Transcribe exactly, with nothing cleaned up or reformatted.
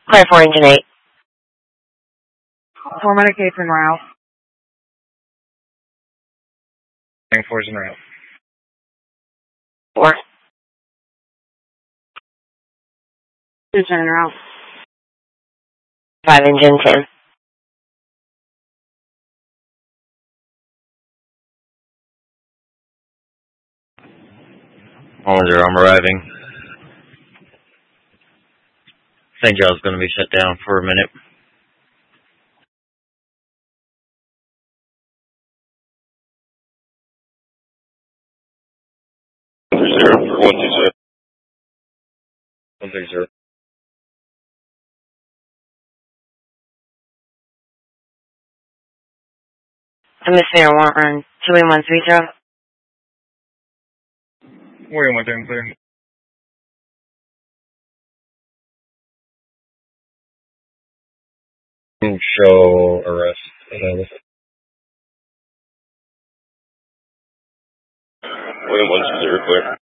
Clear for engine eight. For medication route. Tank four's en route. Four. Two en route. Five engine ten. One zero, I'm arriving. Saint John's going to be shut down for a minute. Zero, one two zero. One six zero. Atmosphere warrant run. Two in one three zero. William one ten clear. Show arrest. Uh, William one two zero clear.